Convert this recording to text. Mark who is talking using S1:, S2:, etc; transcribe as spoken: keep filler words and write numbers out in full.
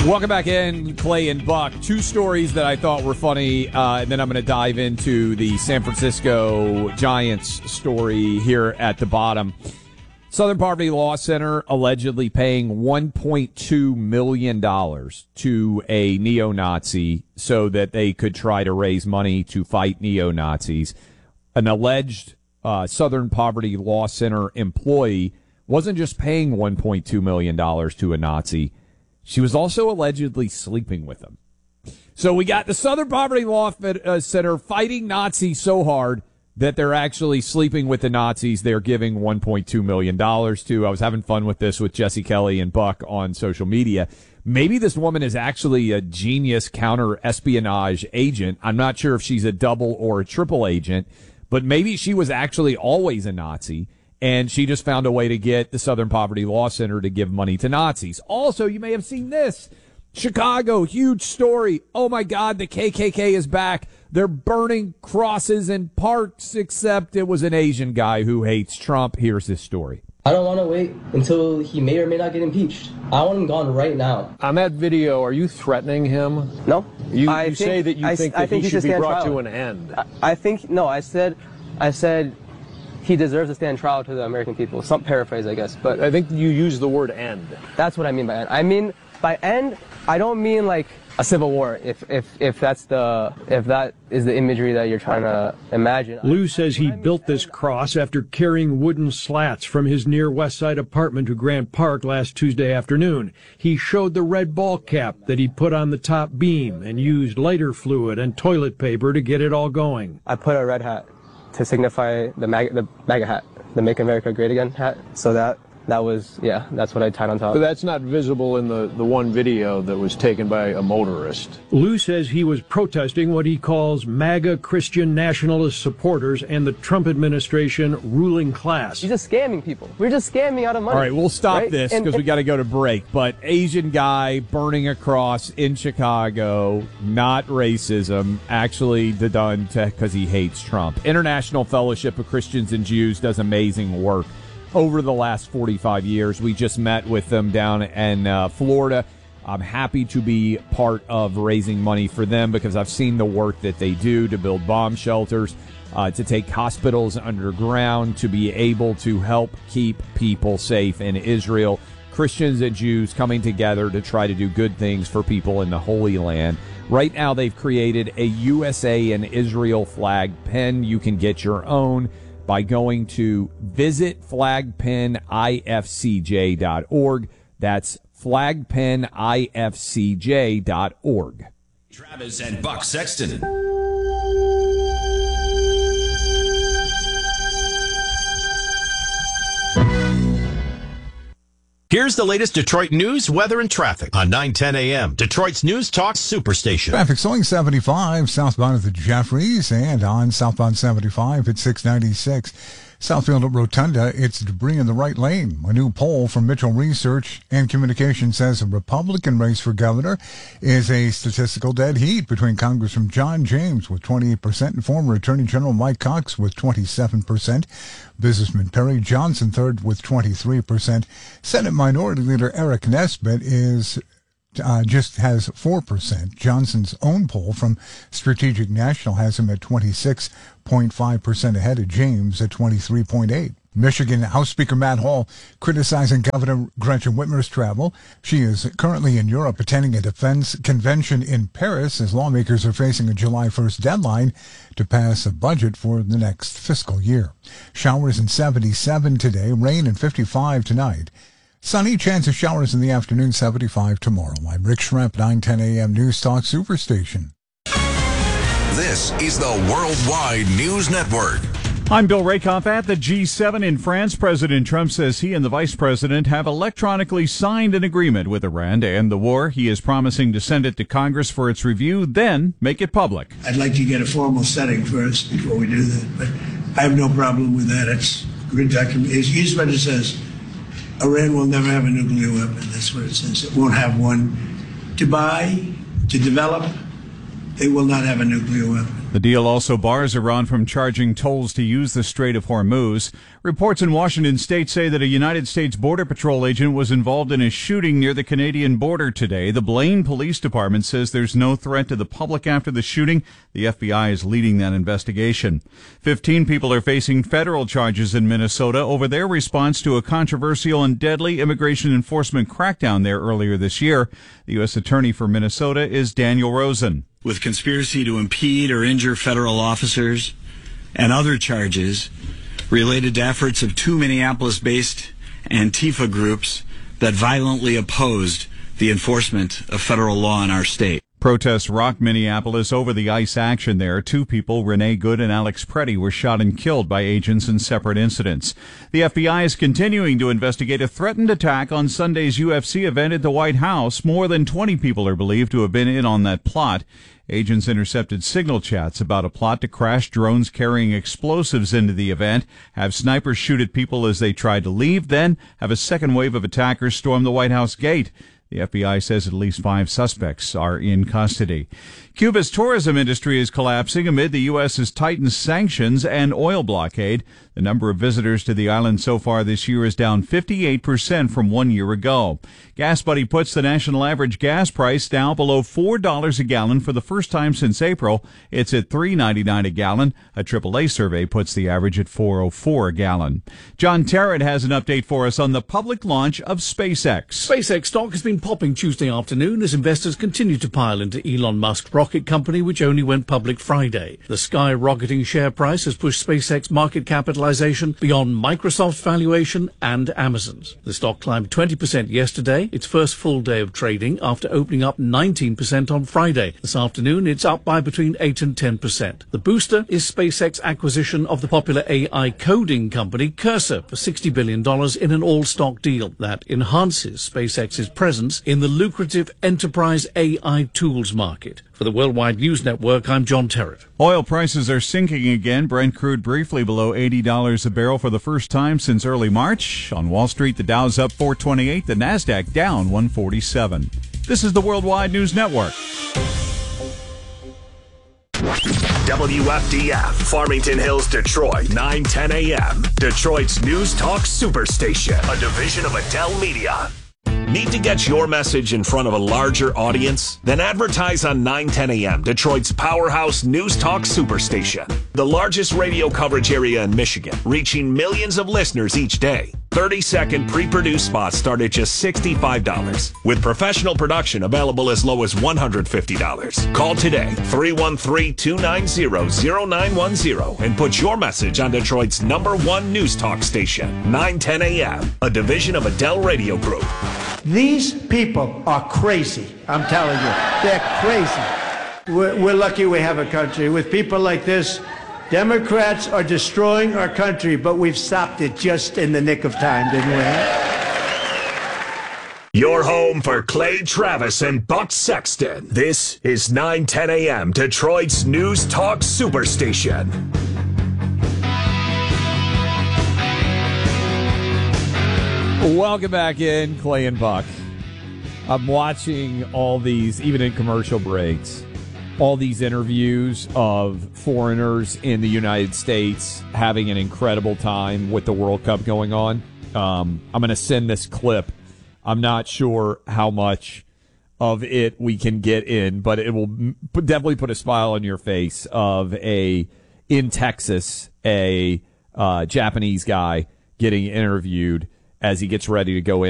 S1: Welcome back in, Clay and Buck. Two stories that I thought were funny, uh, and then I'm going to dive into the San Francisco Giants story here at the bottom. Southern Poverty Law Center allegedly paying one point two million dollars to a neo-Nazi so that they could try to raise money to fight neo-Nazis. An alleged uh, Southern Poverty Law Center employee wasn't just paying one point two million dollars to a Nazi. She was also allegedly sleeping with him. So we got the Southern Poverty Law Center fighting Nazis so hard that they're actually sleeping with the Nazis they're giving one point two million dollars to. I was having fun with this with Jesse Kelly and Buck on social media. Maybe this woman is actually a genius counter-espionage agent. I'm not sure if she's a double or a triple agent, but maybe she was actually always a Nazi. And she just found a way to get the Southern Poverty Law Center to give money to Nazis. Also, you may have seen this. Chicago, huge story. Oh, my God, the K K K is back. They're burning crosses in parks, except it was an Asian guy who hates Trump. Here's his story.
S2: I don't want to wait until he may or may not get impeached. I want him gone right now.
S3: On that video, are you threatening him?
S2: No.
S3: You,
S2: I
S3: you
S2: think,
S3: say that you
S2: I,
S3: think
S2: I
S3: that
S2: think
S3: he,
S2: he
S3: should
S2: should
S3: be
S2: stand
S3: brought
S2: trial.
S3: to an end.
S2: I, I think, no, I said, I said... he deserves to stand trial to the American people. Some paraphrase, I guess, but
S3: I think you use the word end.
S2: That's what I mean by end. I mean by end, I don't mean like a civil war. If if if that's the if that is the imagery that you're trying to imagine.
S4: Lou says he built this cross after carrying wooden slats from his near West Side apartment to Grant Park last Tuesday afternoon. He showed the red ball cap that he put on the top beam and used lighter fluid and toilet paper to get it all going.
S2: I put a red hat to signify the MAGA, the MAGA hat, the Make America Great Again hat. So that that was, yeah, that's what I tied on top.
S3: But that's not visible in the, the one video that was taken by a motorist.
S4: Lou says he was protesting what he calls MAGA Christian nationalist supporters and the Trump administration ruling class.
S2: You're just scamming people. We're just scamming out of money.
S1: All right, we'll stop
S2: right?
S1: this
S2: And-
S1: because we got to go to break. But Asian guy burning a cross in Chicago, not racism, actually done because he hates Trump. International Fellowship of Christians and Jews does amazing work over the last forty-five years. We just met with them down in uh, Florida. I'm happy to be part of raising money for them because I've seen the work that they do to build bomb shelters, uh, to take hospitals underground, to be able to help keep people safe in Israel. Christians and Jews coming together to try to do good things for people in the Holy Land. Right now, they've created a U S A and Israel flag pin. You can get your own by going to visit flagpin I F C J dot org. That's flagpin I F C J dot org.
S5: Travis and Buck Sexton. Here's the latest Detroit news, weather, and traffic on nine ten a.m. Detroit's News Talk Superstation.
S6: Traffic slowing seventy-five southbound at the Jeffries, and on southbound seventy-five at six ninety-six. Southfield Rotunda, it's debris in the right lane. A new poll from Mitchell Research and Communication says a Republican race for governor is a statistical dead heat between Congressman John James with twenty-eight percent and former Attorney General Mike Cox with twenty-seven percent. Businessman Perry Johnson third with twenty-three percent. Senate Minority Leader Eric Nesbitt is Uh, just has four percent. Johnson's own poll from Strategic National has him at twenty-six point five percent ahead of James at twenty-three point eight. Michigan House Speaker Matt Hall criticizing Governor Gretchen Whitmer's travel. She is currently in Europe attending a defense convention in Paris as lawmakers are facing a July first deadline to pass a budget for the next fiscal year. Showers in seventy-seven today, rain in fifty-five tonight. Sunny, chance of showers in the afternoon, seventy-five tomorrow. I'm Rick Schremp, nine ten a.m. News Talk Superstation.
S5: This is the Worldwide News Network.
S7: I'm Bill Rakoff at the G seven in France. President Trump says he and the vice president have electronically signed an agreement with Iran to end the war. He is promising to send it to Congress for its review, then make it public.
S8: I'd like to get a formal setting first before we do that, but I have no problem with that. It's good document. Here's what it says. Iran will never have a nuclear weapon. That's what it says. It won't have one. To buy, to develop, they will not have a nuclear weapon.
S7: The deal also bars Iran from charging tolls to use the Strait of Hormuz. Reports in Washington state say that a United States Border Patrol agent was involved in a shooting near the Canadian border today. The Blaine Police Department says there's no threat to the public after the shooting. The F B I is leading that investigation. Fifteen people are facing federal charges in Minnesota over their response to a controversial and deadly immigration enforcement crackdown there earlier this year. The U S Attorney for Minnesota is Daniel Rosen.
S9: With conspiracy to impede or injure federal officers and other charges related to efforts of two Minneapolis-based Antifa groups that violently opposed the enforcement of federal law in our state.
S7: Protests rocked Minneapolis over the ICE action there. Two people, Renee Good and Alex Preddy, were shot and killed by agents in separate incidents. The F B I is continuing to investigate a threatened attack on Sunday's U F C event at the White House. More than twenty people are believed to have been in on that plot. Agents intercepted signal chats about a plot to crash drones carrying explosives into the event, have snipers shoot at people as they tried to leave, then have a second wave of attackers storm the White House gate. The F B I says at least five suspects are in custody. Cuba's tourism industry is collapsing amid the U S's tightened sanctions and oil blockade. The number of visitors to the island so far this year is down fifty-eight percent from one year ago. GasBuddy puts the national average gas price now below four dollars a gallon for the first time since April. It's at three ninety-nine a gallon. A triple A survey puts the average at four oh four a gallon. John Terrett has an update for us on the public launch of SpaceX.
S10: SpaceX stock has been popping Tuesday afternoon as investors continue to pile into Elon Musk's rocket company, which only went public Friday. The skyrocketing share price has pushed SpaceX market capitalization beyond Microsoft's valuation and Amazon's. The stock climbed twenty percent yesterday, its first full day of trading, after opening up nineteen percent on Friday. This afternoon, it's up by between eight and ten percent. The booster is SpaceX acquisition of the popular A I coding company Cursor for sixty billion dollars in an all-stock deal that enhances SpaceX's presence in the lucrative enterprise A I tools market. For the Worldwide News Network, I'm John Terrett.
S7: Oil prices are sinking again. Brent crude briefly below eighty dollars a barrel for the first time since early March. On Wall Street, the Dow's up four twenty-eight, the Nasdaq down one forty-seven. This is the Worldwide News Network.
S11: W F D F, Farmington Hills, Detroit, nine ten a.m. Detroit's News Talk Superstation, a division of Adele Media. Need to get your message in front of a larger audience? Then advertise on nine ten a.m., Detroit's powerhouse News Talk Superstation. The largest radio coverage area in Michigan, reaching millions of listeners each day. thirty-second pre-produced spots start at just sixty-five dollars, with professional production available as low as one hundred fifty dollars. Call today, three one three, two nine zero, zero nine one zero, and put your message on Detroit's number one news talk station, nine ten a.m., a division of Adele Radio Group.
S12: These people are crazy. I'm telling you, they're crazy. We're, we're lucky we have a country. With people like this, Democrats are destroying our country, but we've stopped it just in the nick of time, didn't we?
S11: Your home for Clay Travis and Buck Sexton. This is nine ten a.m., Detroit's News Talk Superstation.
S1: Welcome back in, Clay and Buck. I'm watching all these, even in commercial breaks, all these interviews of foreigners in the United States having an incredible time with the World Cup going on. Um, I'm going to send this clip. I'm not sure how much of it we can get in, but it will definitely put a smile on your face of a, in Texas, a uh, Japanese guy getting interviewed as he gets ready to go in.